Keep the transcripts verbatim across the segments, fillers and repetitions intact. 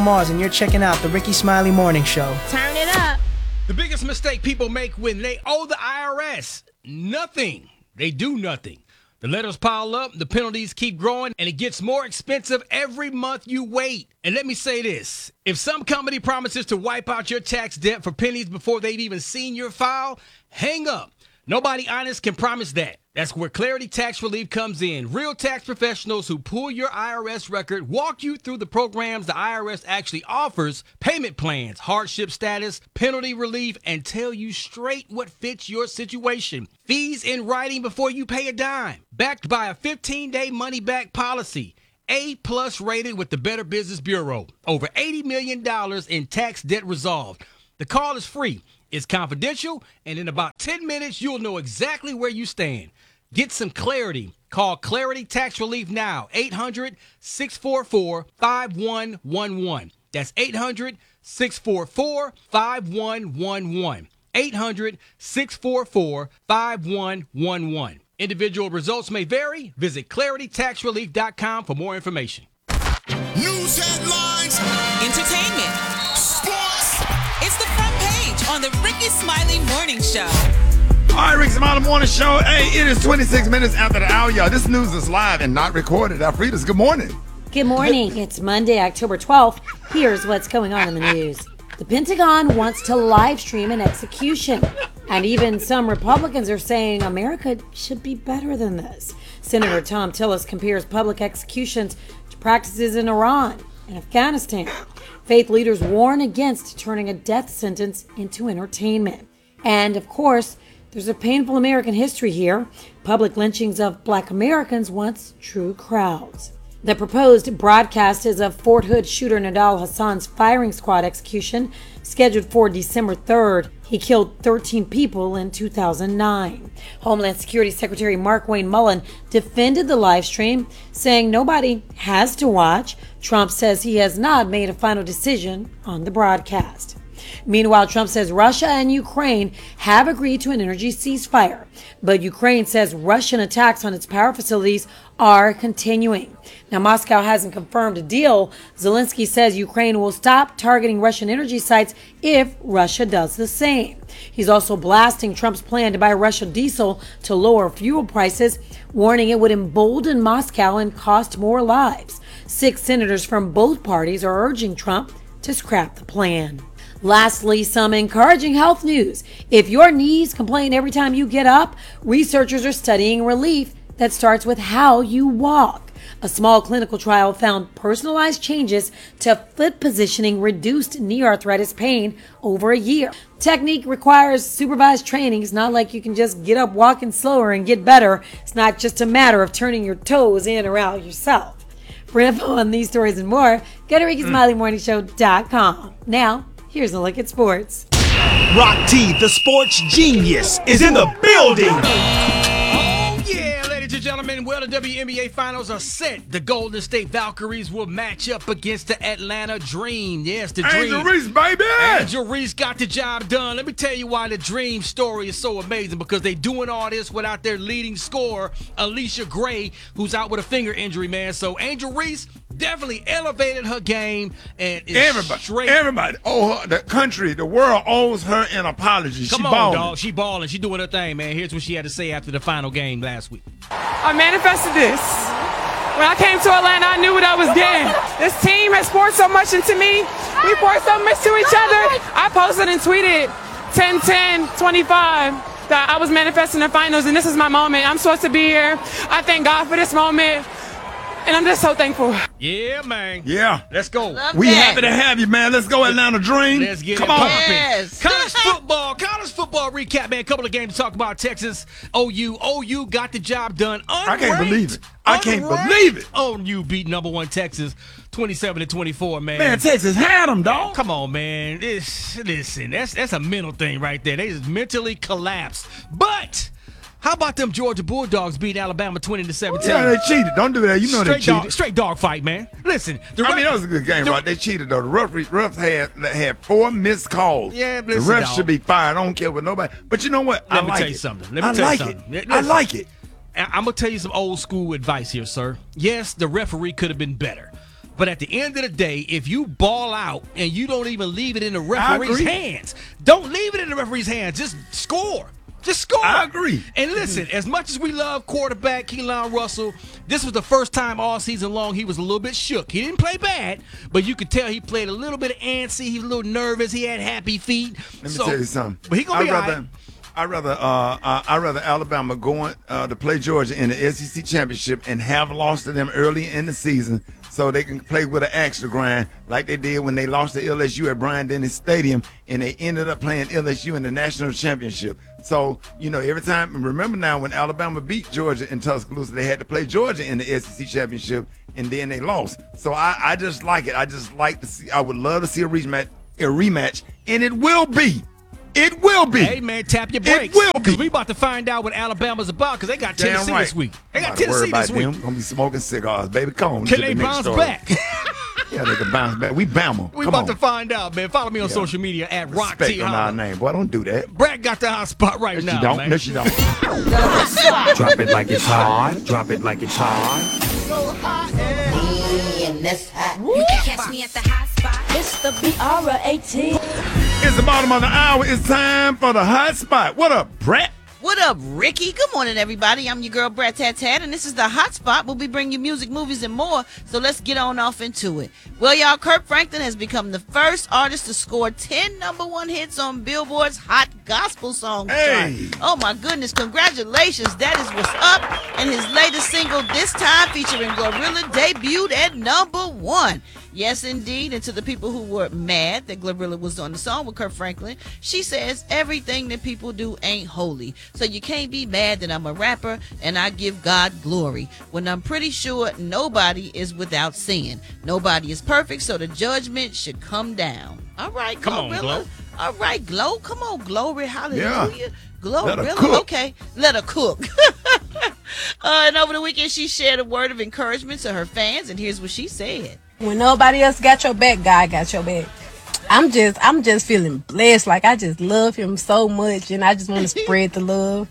Mars, and you're checking out the Ricky Smiley Morning Show. Turn it up. The biggest mistake people make when they owe the I R S, nothing. They do nothing. The letters pile up, the penalties keep growing, and it gets more expensive every month you wait. And let me say this. If some company promises to wipe out your tax debt for pennies before they've even seen your file, hang up. Nobody honest can promise that. That's where Clarity Tax Relief comes in. Real tax professionals who pull your I R S record, walk you through the programs the I R S actually offers, payment plans, hardship status, penalty relief, and tell you straight what fits your situation. Fees in writing before you pay a dime. Backed by a fifteen-day money-back policy. A-plus rated with the Better Business Bureau. Over eighty million dollars in tax debt resolved. The call is free. It's confidential, and in about ten minutes, you'll know exactly where you stand. Get some clarity. Call Clarity Tax Relief now, eight hundred, six four four, five one one one. That's eight hundred, six four four, five one one one. eight hundred, six four four, five one one one. Individual results may vary. Visit clarity tax relief dot com for more information. News headlines. Entertainment. Sports. It's the front page on the Ricky Smiley Morning Show. All right, Ricky Smiley Morning Show. Hey, it is twenty-six minutes after the hour, y'all. This news is live and not recorded. Alfredas, good morning. Good morning. It's Monday, October twelfth. Here's what's going on in the news. The Pentagon wants to live stream an execution. And even some Republicans are saying America should be better than this. Senator Tom Tillis compares public executions to practices in Iran and Afghanistan. Faith leaders warn against turning a death sentence into entertainment. And, of course, there's a painful American history here. Public lynchings of black Americans once drew crowds. The proposed broadcast is of Fort Hood shooter Nidal Hassan's firing squad execution, scheduled for December third. He killed thirteen people in two thousand nine. Homeland Security Secretary Markwayne Mullin defended the live stream, saying nobody has to watch. Trump says he has not made a final decision on the broadcast. Meanwhile, Trump says Russia and Ukraine have agreed to an energy ceasefire, but Ukraine says Russian attacks on its power facilities are continuing. Now, Moscow hasn't confirmed a deal. Zelensky says Ukraine will stop targeting Russian energy sites if Russia does the same. He's also blasting Trump's plan to buy Russian diesel to lower fuel prices, warning it would embolden Moscow and cost more lives. Six senators from both parties are urging Trump to scrap the plan. Lastly, some encouraging health news. If your knees complain every time you get up, researchers are studying relief that starts with how you walk. A small clinical trial found personalized changes to foot positioning reduced knee arthritis pain over a year. Technique requires supervised training. It's not like you can just get up walking slower and get better. It's not just a matter of turning your toes in or out yourself. For info on these stories and more, go to Ricky Smiley Morning Show dot com. Now, here's a look at sports. Rock T, the sports genius, is in the building. Oh, yeah, ladies and gentlemen. Well, the W N B A Finals are set. The Golden State Valkyries will match up against the Atlanta Dream. Yes, the Dream. Angel Reese, baby! Angel Reese got the job done. Let me tell you why the Dream story is so amazing, because they doing all this without their leading scorer, Alicia Gray, who's out with a finger injury, man. So Angel Reese definitely elevated her game, and is everybody, straight. everybody, oh, her, the country, the world owes her an apology. Come she on, balling. dog. She balling. She doing her thing, man. Here's what she had to say after the final game last week. I manifested this. When I came to Atlanta, I knew what I was getting. This team has poured so much into me. We poured so much to each other. I posted and tweeted ten ten twenty-five that I was manifesting the finals, and this is my moment. I'm supposed to be here. I thank God for this moment. And I'm just so thankful. Yeah, man. Yeah. Let's go. Love We that. happy to have you, man. Let's go Atlanta Dream. Let's get Come it on. popping. Yes. College football. College football recap, man. A couple of games to talk about. Texas, O U. O U got the job done. Unranked. I can't believe it. I can't Unranked. believe it. O U beat number one Texas twenty-seven to twenty-four, man. Man, Texas had them, dog. Come on, man. This, listen, that's that's a mental thing right there. They just mentally collapsed. But how about them Georgia Bulldogs beat Alabama twenty to seventeen? Yeah, they cheated. Don't do that. You know straight they cheated. dog, straight dog fight, man. Listen, the I ref- mean, that was a good game, the- right? They cheated, though. The refs, refs had, had four missed calls. Yeah, the listen, refs dog. should be fired. I don't care what nobody. But you know what? Let I me like tell you it. something. Let me I tell you like something. it. Listen. I like it. I- I'm gonna tell you some old school advice here, sir. Yes, the referee could have been better, But at the end of the day, if you ball out and you don't even leave it in the referee's agree. hands, don't leave it in the referee's hands. Just score. Just score. I agree. And listen, as much as we love quarterback Keelan Russell, this was the first time all season long he was a little bit shook. He didn't play bad, but you could tell he played a little bit of antsy. He was a little nervous. He had happy feet. Let me so, tell you something. But he gonna I'd be rather, all right. I'd rather, uh, uh, I'd rather Alabama going uh, to play Georgia in the S E C championship and have lost to them early in the season, so they can play with an extra grind like they did when they lost to L S U at Bryant-Denny Stadium, and they ended up playing L S U in the national championship. So, you know, every time, remember now when Alabama beat Georgia in Tuscaloosa, they had to play Georgia in the S E C championship, and then they lost. So I, I just like it. I just like to see, I would love to see a rematch, a rematch, and it will be. It will be. Hey, man, tap your brakes. It will be. Because we about to find out what Alabama's about because they got Damn Tennessee right. this week. They got Not to worry Tennessee this about week. them. Gonna be smoking cigars, baby. Come on. Can to they the next bounce story. back? Yeah, they can bounce back. We Bama. We Come about on. to find out, man. Follow me on Yeah. social media at Rock Respect T on our Holla. name. Boy, don't do that. Brad got the hot spot right No, now, she don't. man. No, she don't. Drop it like it's hot. Drop it like it's hot. You can catch me at the hot spot. It's the B R A T. It's the bottom of the hour. It's time for the hot spot. What up, Brett? What up, Ricky? Good morning, everybody. I'm your girl, Brat Tat Tat, and this is the Hot Spot. We'll be bringing you music, movies, and more, so let's get on off into it. Well, y'all, Kirk Franklin has become the first artist to score ten number one hits on Billboard's Hot Gospel Songs Hey. chart. Oh, my goodness. Congratulations. That is what's up. And his latest single, This Time, featuring Glorilla, debuted at number one. Yes, indeed. And to the people who were mad that Glorilla was on the song with Kirk Franklin, she says, everything that people do ain't holy. So you can't be mad that I'm a rapper and I give God glory, when I'm pretty sure nobody is without sin. Nobody is perfect, so the judgment should come down. All right, Come on, Glorilla. Glo. All right, Glow. Come on, glory. Hallelujah. Yeah. Glorilla. Let her cook. Okay, let her cook. uh, and over the weekend, she shared a word of encouragement to her fans, and here's what she said. When nobody else got your back, God got your back. I'm just, I'm just feeling blessed. Like, I just love him so much, and I just want to spread the love.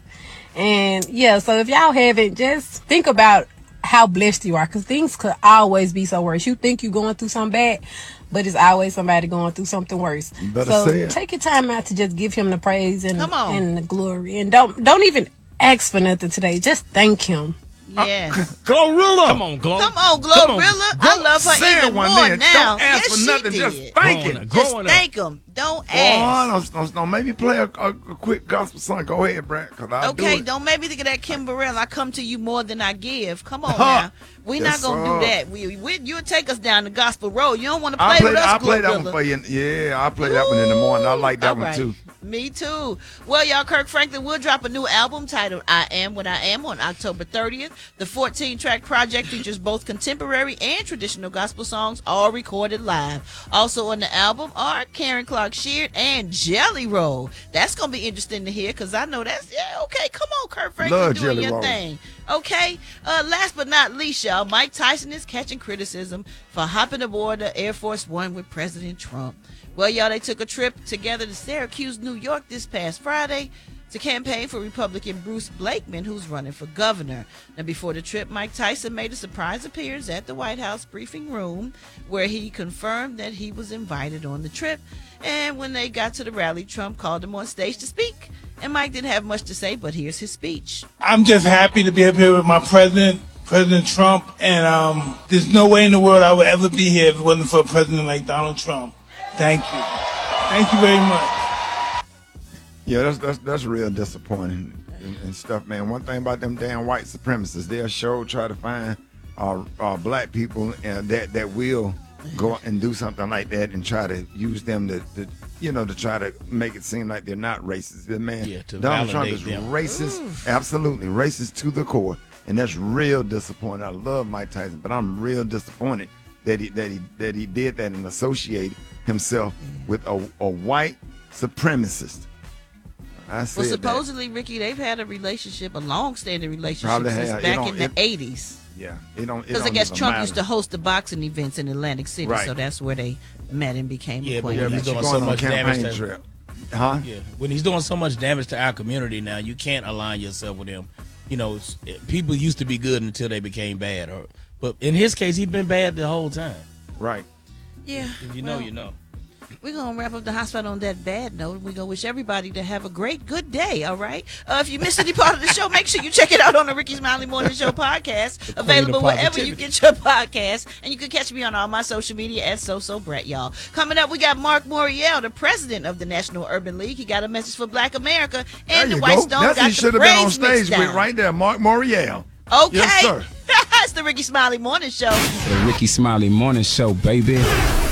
And yeah, so if y'all haven't, just think about how blessed you are, because things could always be so worse. You think you're going through something bad, but it's always somebody going through something worse. You better so say it. take your time out to just give him the praise and, Come on. and the glory, and don't don't even ask for nothing today. Just thank him. Yes. Glorilla. Come on, Glo. Come on, Come on. Glorilla. I love her Say it even one more minute. now. Don't ask yes, for she nothing. did. Just thank Growing him. up, Just growing up. thank him. Don't Oh, ask. don't, don't, don't maybe play a, a, a quick gospel song. Go ahead, Brett, because I'll do Okay, it. don't maybe think of that Kim Burrell. I come to you more than I give. Come on Huh. now. We're Yes, not going to sir. do that. We, we, you'll take us down the gospel road. You don't want to play I'll play, with us, I'll play that one Glorilla. for you. Yeah, I'll play that one in the morning. I like that All one, right. too. Me too. Well, y'all, Kirk Franklin will drop a new album titled I Am What I Am on October thirtieth. The fourteen-track project features both contemporary and traditional gospel songs, all recorded live. Also on the album are Karen Clark Sheard and Jelly Roll. That's going to be interesting to hear, because I know that's, yeah, okay, come on, Kirk Franklin, Love doing Jelly your Roll. thing. Okay, uh, last but not least, y'all, Mike Tyson is catching criticism for hopping aboard the Air Force One with President Trump. Well, y'all, they took a trip together to Syracuse, New York this past Friday to campaign for Republican Bruce Blakeman, who's running for governor. Now, before the trip, Mike Tyson made a surprise appearance at the White House briefing room, where he confirmed that he was invited on the trip. And when they got to the rally, Trump called him on stage to speak. And Mike didn't have much to say, but here's his speech. I'm just happy to be up here with my president, President Trump, and um, there's no way in the world I would ever be here if it wasn't for a president like Donald Trump. Thank you. Thank you very much. Yeah, that's that's that's real disappointing and, and stuff, man. One thing about them damn white supremacists, they'll sure try to find uh, uh, black people uh, that that will go and do something like that and try to use them to, to you know, to try to make it seem like they're not racist. Man, Yeah, to Donald Trump validate is them. racist, absolutely racist to the core, and that's real disappointing. I love Mike Tyson, but I'm real disappointed that he that he that he did that and associated himself with a, a white supremacist. I said Well, that. supposedly, Ricky, they've had a relationship, a long-standing relationship Probably since have. It back don't- in the it- eighties. Yeah, it don't. it Because I don't guess even Trump matter. used to host the boxing events in Atlantic City, Right. so that's where they met and became Yeah, but acquainted. when he's doing going so on a much damage campaign to, trip. Huh? Yeah, when he's doing so much damage to our community now, you can't align yourself with him. You know, it's- it- people used to be good until they became bad. Or, but in his case, he's been bad the whole time. Right. Yeah. If you know, well, you know. We're going to wrap up the hot spot on that bad note. We're going to wish everybody to have a great, good day, all right? Uh, if you missed any part of the show, make sure you check it out on the Ricky Smiley Morning Show podcast, available wherever you get your podcast. And you can catch me on all my social media at So-So Brett, y'all. Coming up, we got Mark Morial, the president of the National Urban League. He got a message for Black America. And there the you White go. Stone That's got who the should have been on praise mixed stage with down. right there, Mark Morial. Okay. Yes, sir. It's the Ricky Smiley Morning Show. The Ricky Smiley Morning Show, baby.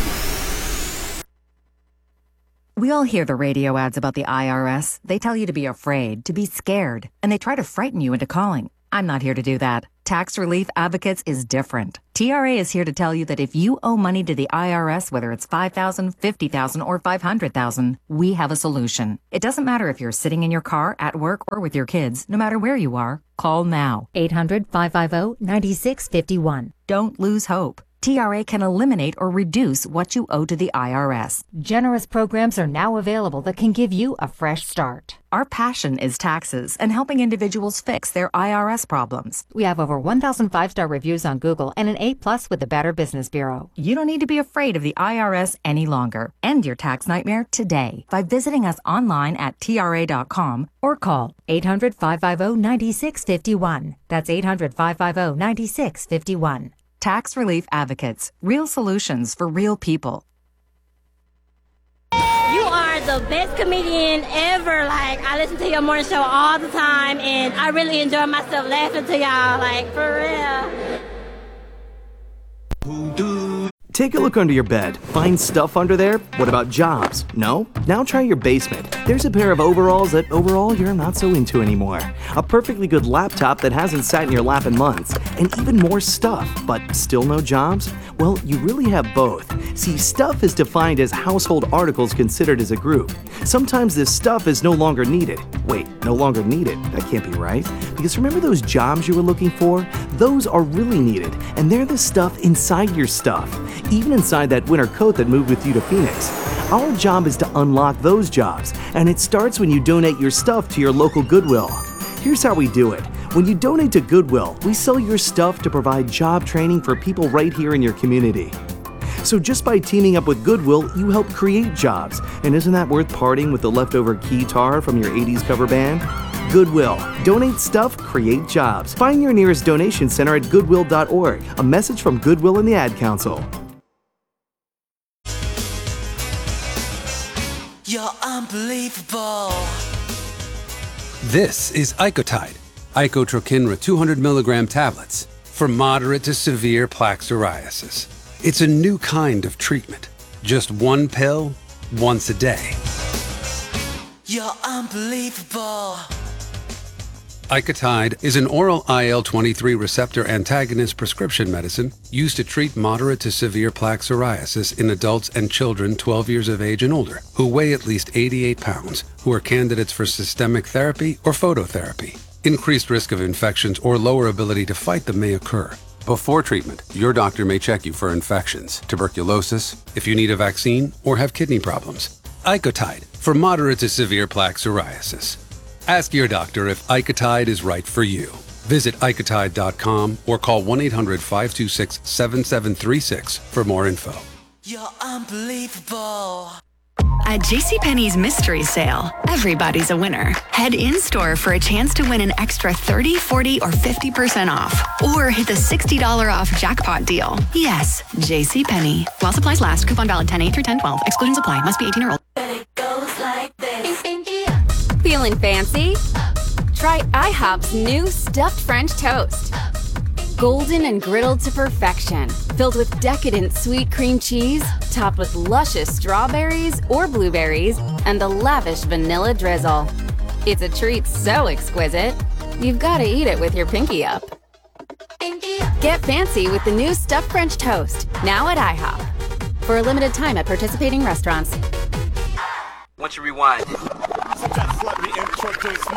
We all hear the radio ads about the I R S. They tell you to be afraid, to be scared, and they try to frighten you into calling. I'm not here to do that. Tax Relief Advocates is different. T R A is here to tell you that if you owe money to the I R S, whether it's five thousand dollars, fifty thousand dollars, or five hundred thousand dollars, we have a solution. It doesn't matter if you're sitting in your car, at work, or with your kids. No matter where you are, call now. eight hundred, five five zero, nine six five one. Don't lose hope. T R A can eliminate or reduce what you owe to the I R S. Generous programs are now available that can give you a fresh start. Our passion is taxes and helping individuals fix their I R S problems. We have over one thousand five-star reviews on Google and an A plus with the Better Business Bureau. You don't need to be afraid of the I R S any longer. End your tax nightmare today by visiting us online at T R A dot com or call eight hundred, five five zero, nine six five one. That's eight hundred, five five zero, nine six five one. Tax Relief Advocates. Real solutions for real people. You are the best comedian ever. Like, I listen to your morning show all the time, and I really enjoy myself laughing to y'all. Like, for real. Take a look under your bed. Find stuff under there? What about jobs? No? Now try your basement. There's a pair of overalls that overall you're not so into anymore. A perfectly good laptop that hasn't sat in your lap in months. And even more stuff, but still no jobs? Well, you really have both. See, stuff is defined as household articles considered as a group. Sometimes this stuff is no longer needed. Wait, no longer needed? That can't be right. Because remember those jobs you were looking for? Those are really needed, and they're the stuff inside your stuff. Even inside that winter coat that moved with you to Phoenix. Our job is to unlock those jobs, and it starts when you donate your stuff to your local Goodwill. Here's how we do it. When you donate to Goodwill, we sell your stuff to provide job training for people right here in your community. So just by teaming up with Goodwill, you help create jobs. And isn't that worth parting with the leftover keytar from your eighties cover band? Goodwill. Donate stuff, create jobs. Find your nearest donation center at goodwill dot org. A message from Goodwill and the Ad Council. You're unbelievable. This is Icotide, Icotrokinra two hundred milligram tablets for moderate to severe plaque psoriasis. It's a new kind of treatment. Just one pill, once a day. You're unbelievable. Icotide is an oral I L twenty-three receptor antagonist prescription medicine used to treat moderate to severe plaque psoriasis in adults and children twelve years of age and older who weigh at least eighty-eight pounds, who are candidates for systemic therapy or phototherapy. Increased risk of infections or lower ability to fight them may occur. Before treatment, your doctor may check you for infections, tuberculosis, if you need a vaccine, or have kidney problems. Icotide for moderate to severe plaque psoriasis. Ask your doctor if Icotide is right for you. Visit icotide dot com or call one eight hundred, five two six, seven seven three six for more info. You're unbelievable. At JCPenney's Mystery Sale, everybody's a winner. Head in-store for a chance to win an extra thirty, forty, or fifty percent off. Or hit the sixty dollars off jackpot deal. Yes, JCPenney. While supplies last, coupon valid ten eight through ten twelve. Exclusions apply. Must be eighteen or older. Feeling fancy? Try IHOP's new stuffed French toast. Golden and griddled to perfection, filled with decadent sweet cream cheese, topped with luscious strawberries or blueberries, and a lavish vanilla drizzle. It's a treat so exquisite, you've got to eat it with your pinky up. Get fancy with the new stuffed French toast, now at IHOP. For a limited time at participating restaurants. Once you rewind. So that's let me introduce